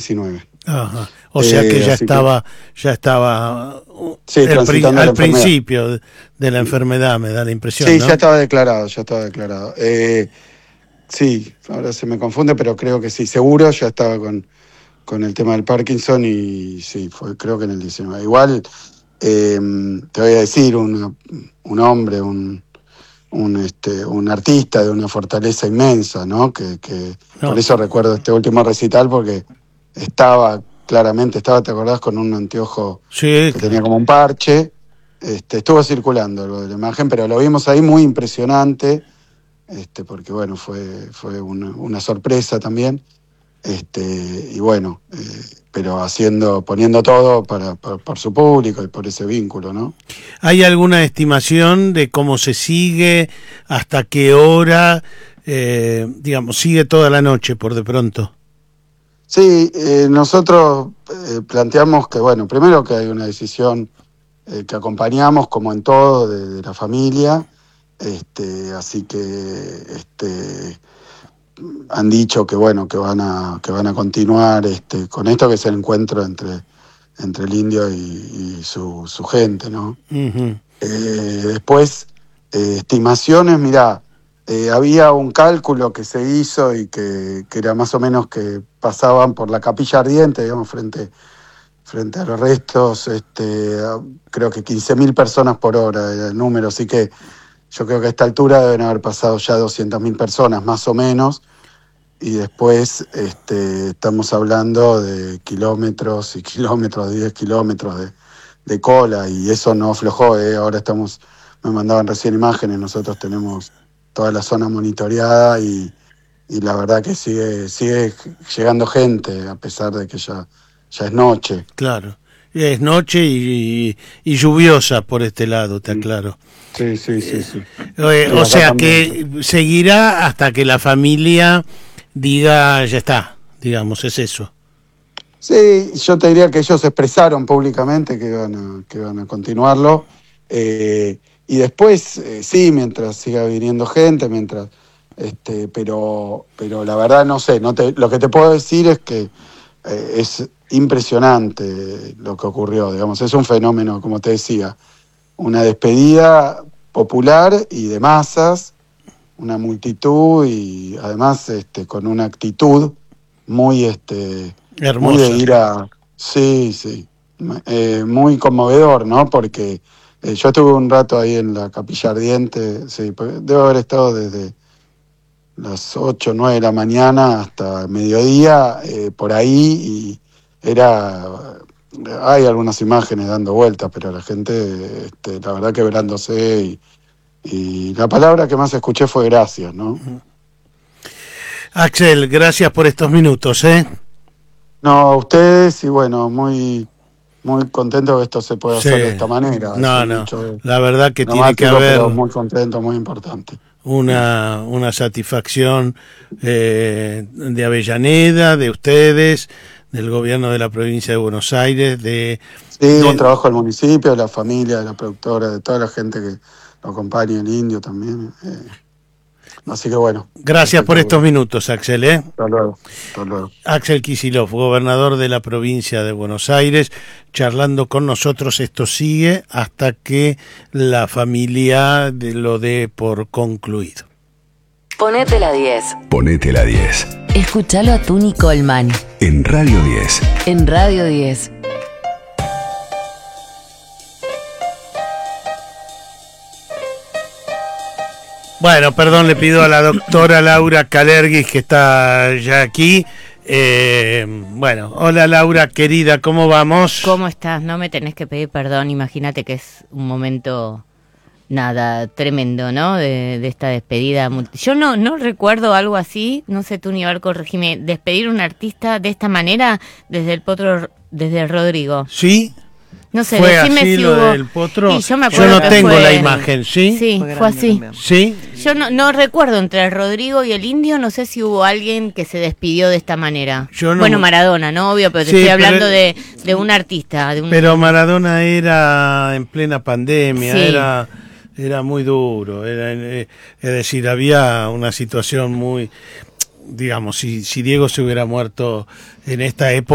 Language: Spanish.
19. Ajá. O sea que ya estaba Sí, transitando al la enfermedad. principio de la enfermedad, me da la impresión, Sí, ¿no? ya estaba declarado. Sí, ahora se me confunde, pero creo que sí, seguro ya estaba con el tema del Parkinson y sí, creo que en el 19. Igual, te voy a decir, un hombre, un artista de una fortaleza inmensa, ¿no? Que por No, eso recuerdo este último recital, porque claramente estaba, ¿te acordás? Con un anteojo sí, que tenía claro. como un parche. Estuvo circulando lo de la imagen, pero lo vimos ahí muy impresionante, porque bueno, fue una sorpresa también. Y bueno, pero poniendo todo por su público y por ese vínculo, ¿no? ¿Hay alguna estimación de cómo se sigue, hasta qué hora, digamos, sigue toda la noche por de pronto? Sí, nosotros planteamos que, bueno, primero que hay una decisión que acompañamos, como en todo, de la familia, así que han dicho que, bueno, que van a continuar con esto, que es el encuentro entre el indio y su gente, ¿no? Ujú. Después, estimaciones, mirá, había un cálculo que se hizo y que era más o menos que pasaban por la capilla ardiente, digamos, frente a los restos, creo que 15.000 personas por hora era el número, así que yo creo que a esta altura deben haber pasado ya 200.000 personas, más o menos, y después estamos hablando de kilómetros y kilómetros, 10 kilómetros de cola, y eso no aflojó, ahora me mandaban recién imágenes, nosotros tenemos toda la zona monitoreada y la verdad que sigue llegando gente, a pesar de que ya es noche. Claro. Es noche y lluviosa por este lado, te Sí, aclaro. sí, sí, sí, sí. Sí, O acá sea también. que seguirá hasta que la familia diga, ya está, digamos, es eso. Sí, yo te diría que ellos expresaron públicamente que iban a continuarlo. Y después, sí, mientras siga viniendo gente, pero la verdad no sé, lo que te puedo decir es que es impresionante lo que ocurrió, digamos, es un fenómeno, como te decía, una despedida popular y de masas, una multitud y además con una actitud muy, muy de Hermosa. ir a... Sí, sí, muy conmovedor, ¿no? Porque yo estuve un rato ahí en la Capilla Ardiente, sí, debo haber estado desde las 8 o 9 de la mañana hasta mediodía, por ahí, y hay algunas imágenes dando vueltas, pero la gente, la verdad, quebrándose, y la palabra que más escuché fue gracias, ¿no? Axel, gracias por estos minutos, ¿eh? No, a ustedes, y bueno, muy, muy contento que esto se pueda hacer de Sí. esta manera. Es No, un no. hecho La verdad que tiene que dramático, pero haber muy contento, muy importante. una satisfacción de Avellaneda, de ustedes, del gobierno de la provincia de Buenos Aires, Sí, un de trabajo del municipio, de la familia, de la productora, de toda la gente que lo acompaña, el indio también. Así que bueno, gracias por estos espectacular. minutos, Axel, ¿eh? Hasta luego. Hasta luego. Axel Kicillof, gobernador de la provincia de Buenos Aires, charlando con nosotros. Esto sigue hasta que la familia lo dé por concluido. Ponete la 10. Ponete la 10. Escúchalo a Tuni Colman. En Radio 10. En Radio 10. Bueno, perdón, le pido a la doctora Laura Kalergis, que está ya aquí. Bueno, hola Laura, querida, ¿cómo vamos? ¿Cómo estás? No me tenés que pedir perdón, imagínate que es un momento, nada, tremendo, ¿no? De esta despedida. Yo no recuerdo algo así, no sé tú, Nival, corregime, despedir a un artista de esta manera desde desde el Rodrigo. ¿Sí? No sé, ¿Fue decime así si lo hubo... del potro? Y yo me Yo acuerdo no que tengo fue- la imagen, ¿sí? Sí, fue así. ¿Sí? Yo no recuerdo entre el Rodrigo y el Indio, no sé si hubo alguien que se despidió de esta manera. Yo no- Bueno, Maradona, ¿no? Obvio, pero te Sí, estoy pero- hablando de un artista. Pero Maradona era en plena pandemia, Sí. era muy duro, es decir, había una situación muy, digamos, si Diego se hubiera muerto en esta época,